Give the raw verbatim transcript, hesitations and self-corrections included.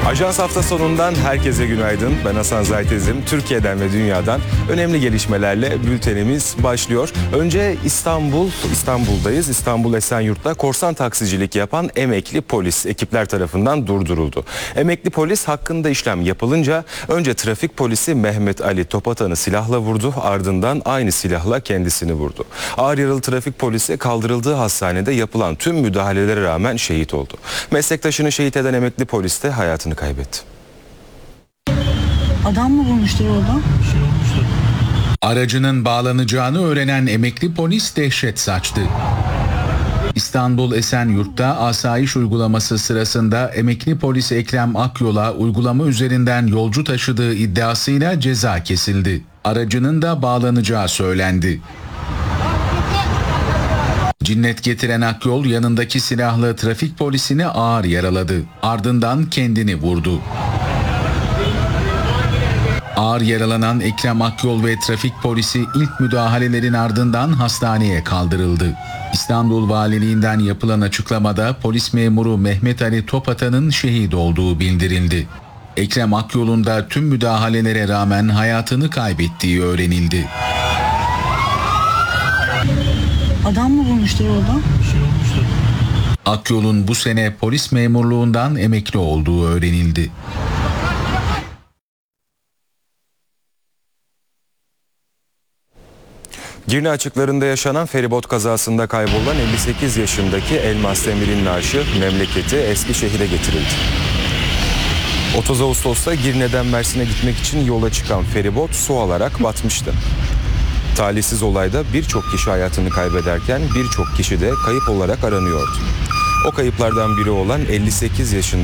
Ajans hafta sonundan herkese günaydın. Ben Hasan Zaytezim. Türkiye'den ve dünyadan önemli gelişmelerle bültenimiz başlıyor. Önce İstanbul, İstanbul'dayız. İstanbul Esenyurt'ta korsan taksicilik yapan emekli polis ekipler tarafından durduruldu. Emekli polis hakkında işlem yapılınca önce trafik polisi Mehmet Ali Topatan'ı silahla vurdu. Ardından aynı silahla kendisini vurdu. Ağır yaralı trafik polisi kaldırıldığı hastanede yapılan tüm müdahalelere rağmen şehit oldu. Meslektaşını şehit eden emekli polis de hayatını kaybetti. Adam mı vurmuştur orada? Aracının bağlanacağını öğrenen emekli polis dehşet saçtı. İstanbul Esenyurt'ta asayiş uygulaması sırasında emekli polis Ekrem Akyol'a uygulama üzerinden yolcu taşıdığı iddiasıyla ceza kesildi. Aracının da bağlanacağı söylendi. Cinnet getiren Akyol yanındaki silahlı trafik polisini ağır yaraladı. Ardından kendini vurdu. Ağır yaralanan Ekrem Akyol ve trafik polisi ilk müdahalelerin ardından hastaneye kaldırıldı. İstanbul Valiliğinden yapılan açıklamada polis memuru Mehmet Ali Topatan'ın şehit olduğu bildirildi. Ekrem Akyol'un da tüm müdahalelere rağmen hayatını kaybettiği öğrenildi. Adam mı vurmuştur orada? Akyol'un bu sene polis memurluğundan emekli olduğu öğrenildi. Girne açıklarında yaşanan feribot kazasında kaybolan elli sekiz yaşındaki Elmas Demir'in naaşı memleketi Eskişehir'e getirildi. otuz Ağustos'ta Girne'den Mersin'e gitmek için yola çıkan feribot su alarak batmıştı. Talihsiz olayda birçok kişi hayatını kaybederken birçok kişi de kayıp olarak aranıyordu. O kayıplardan biri olan elli sekiz yaşındaki